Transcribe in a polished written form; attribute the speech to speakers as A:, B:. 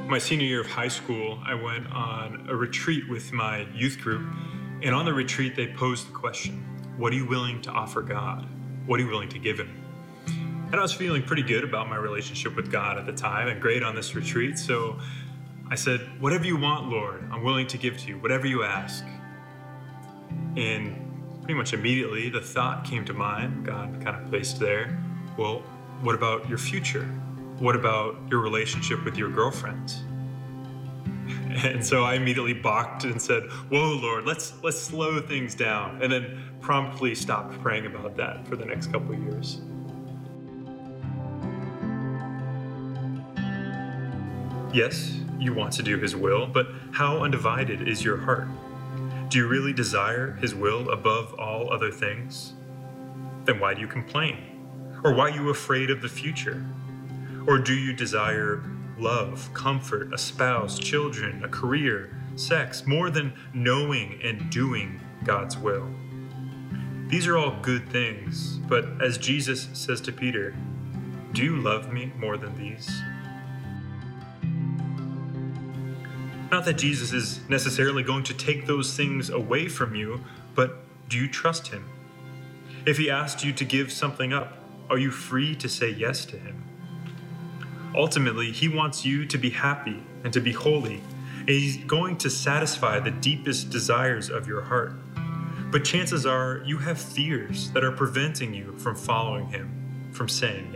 A: My senior year of high school, I went on a retreat with my youth group, and on the retreat, they posed the question, what are you willing to offer God? What are you willing to give Him? And I was feeling pretty good about my relationship with God at the time and great on this retreat, so I said, whatever you want, Lord, I'm willing to give to you, whatever you ask. And pretty much immediately, the thought came to mind, God kind of placed there, well, what about your future? What about your relationship with your girlfriend? And so I immediately balked and said, whoa, Lord, let's slow things down. And then promptly stopped praying about that for the next couple of years. Yes, you want to do His will, but how undivided is your heart? Do you really desire His will above all other things? Then why do you complain? Or why are you afraid of the future? Or do you desire love, comfort, a spouse, children, a career, sex, more than knowing and doing God's will? These are all good things, but as Jesus says to Peter, do you love me more than these? Not that Jesus is necessarily going to take those things away from you, but do you trust Him? If He asked you to give something up, are you free to say yes to Him? Ultimately, He wants you to be happy and to be holy, and He's going to satisfy the deepest desires of your heart. But chances are you have fears that are preventing you from following Him, from saying yes.